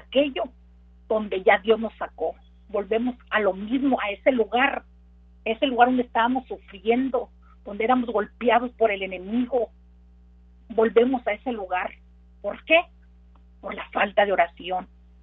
aquello donde ya Dios nos sacó. Volvemos a lo mismo, a ese lugar donde estábamos sufriendo, donde éramos golpeados por el enemigo. Volvemos a ese lugar. ¿Por qué? Por la falta de oración.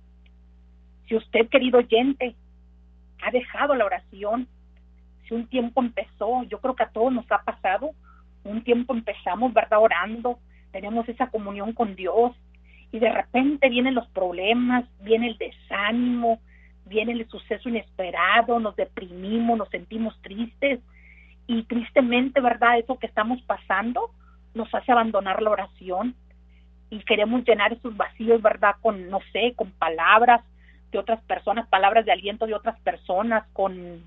Si usted, querido oyente, ha dejado la oración, si un tiempo empezó, yo creo que a todos nos ha pasado, un tiempo empezamos, ¿verdad?, orando, tenemos esa comunión con Dios, y de repente vienen los problemas, viene el desánimo, viene el suceso inesperado, nos deprimimos, nos sentimos tristes, y tristemente, ¿verdad?, eso que estamos pasando nos hace abandonar la oración, y queremos llenar esos vacíos, ¿verdad?, con, no sé, con palabras de otras personas, palabras de aliento de otras personas, con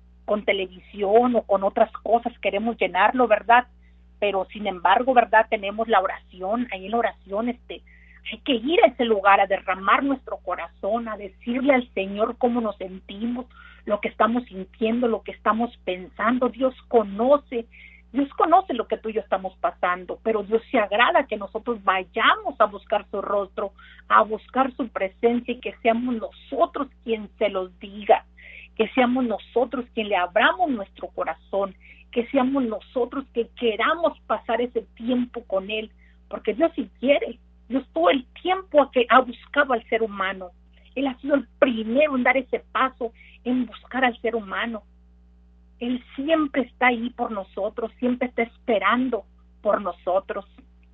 televisión o con otras cosas, queremos llenarlo, ¿verdad? Pero sin embargo, ¿verdad?, tenemos la oración. Ahí en la oración hay que ir a ese lugar, a derramar nuestro corazón, a decirle al Señor cómo nos sentimos, lo que estamos sintiendo, lo que estamos pensando. Dios conoce lo que tú y yo estamos pasando, pero Dios se agrada que nosotros vayamos a buscar su rostro, a buscar su presencia, y que seamos nosotros quien se los diga, que seamos nosotros quien le abramos nuestro corazón, que seamos nosotros que queramos pasar ese tiempo con Él, porque Dios sí quiere. Dios todo el tiempo ha buscado al ser humano. Él ha sido el primero en dar ese paso, en buscar al ser humano. Él siempre está ahí por nosotros, siempre está esperando por nosotros.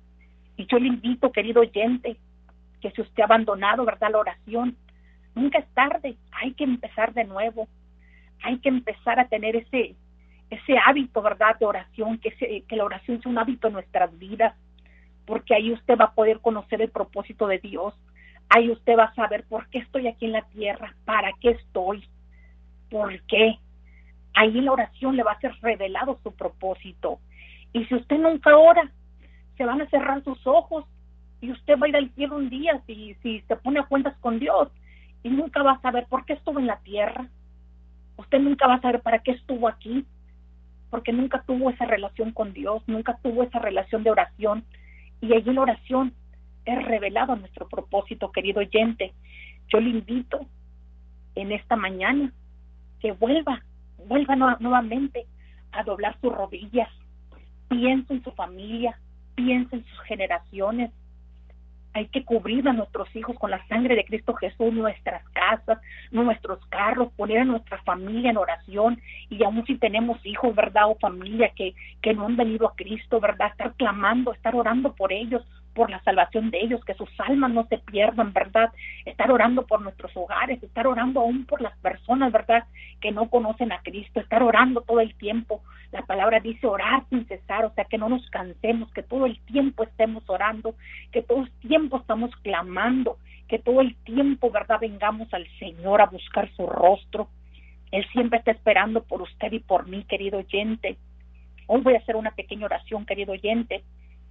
Y yo le invito, querido oyente, que si usted ha abandonado, ¿verdad?, la oración, nunca es tarde, hay que empezar de nuevo, hay que empezar a tener ese hábito, ¿verdad?, de oración, que la oración sea un hábito en nuestras vidas, porque ahí usted va a poder conocer el propósito de Dios, ahí usted va a saber por qué estoy aquí en la tierra, para qué estoy, por qué. Ahí en la oración le va a ser revelado su propósito. Y si usted nunca ora, se van a cerrar sus ojos y usted va a ir al cielo un día si se pone a cuentas con Dios, y nunca va a saber por qué estuvo en la tierra. Usted nunca va a saber para qué estuvo aquí, porque nunca tuvo esa relación con Dios, nunca tuvo esa relación de oración. Y allí en la oración es revelado nuestro propósito, querido oyente. Yo le invito en esta mañana que vuelva nuevamente a doblar sus rodillas, piensa en su familia, piensa en sus generaciones. Hay que cubrir a nuestros hijos con la sangre de Cristo Jesús, nuestras casas, nuestros carros, poner a nuestra familia en oración, y aún si tenemos hijos, ¿verdad?, o familia que no han venido a Cristo, ¿verdad?, estar clamando, estar orando por ellos, por la salvación de ellos, que sus almas no se pierdan, ¿verdad?, estar orando por nuestros hogares, estar orando aún por las personas, ¿verdad?, que no conocen a Cristo, estar orando todo el tiempo. La palabra dice orar sin cesar, o sea, que no nos cansemos, que todo el tiempo estemos orando, que todo el tiempo estamos clamando, que todo el tiempo, ¿verdad?, vengamos al Señor a buscar su rostro. Él siempre está esperando por usted y por mí, querido oyente. Hoy voy a hacer una pequeña oración, querido oyente,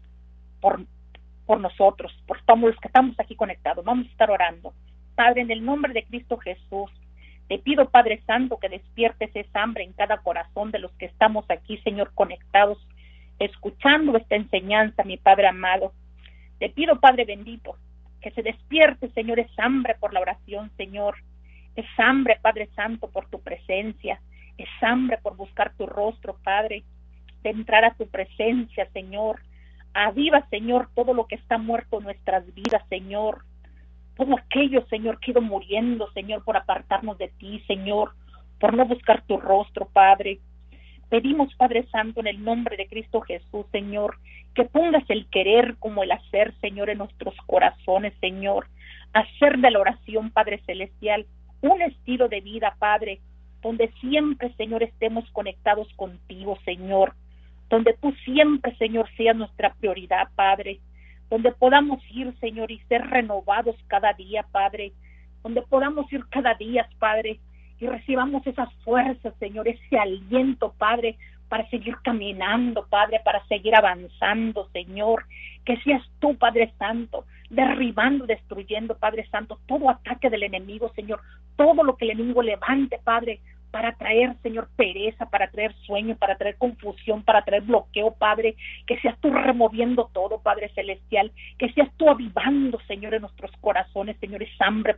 por nosotros, por todos los que estamos aquí conectados. Vamos a estar orando. Padre, en el nombre de Cristo Jesús, te pido, Padre Santo, que despiertes esa hambre en cada corazón de los que estamos aquí, Señor, conectados, escuchando esta enseñanza, mi Padre amado. Te pido, Padre bendito, que se despierte, Señor, esa hambre por la oración, Señor. Esa hambre, Padre Santo, por tu presencia. Esa hambre por buscar tu rostro, Padre. De entrar a tu presencia, Señor. Aviva, Señor, todo lo que está muerto en nuestras vidas, Señor. Todo aquello, Señor, que ha ido muriendo, Señor, por apartarnos de ti, Señor, por no buscar tu rostro, Padre. Pedimos, Padre Santo, en el nombre de Cristo Jesús, Señor, que pongas el querer como el hacer, Señor, en nuestros corazones, Señor. Hacer de la oración, Padre Celestial, un estilo de vida, Padre, donde siempre, Señor, estemos conectados contigo, Señor. Donde tú siempre, Señor, seas nuestra prioridad, Padre. Donde podamos ir, Señor, y ser renovados cada día, Padre. Donde podamos ir cada día, Padre, y recibamos esas fuerzas, Señor, ese aliento, Padre, para seguir caminando, Padre, para seguir avanzando, Señor. Que seas tú, Padre Santo, derribando, destruyendo, Padre Santo, todo ataque del enemigo, Señor. Todo lo que el enemigo levante, Padre, para traer, Señor, pereza, para traer sueño, para traer confusión, para traer bloqueo, Padre, que seas tú removiendo todo, Padre Celestial, que seas tú avivando, Señor, en nuestros corazones, Señor, esa hambre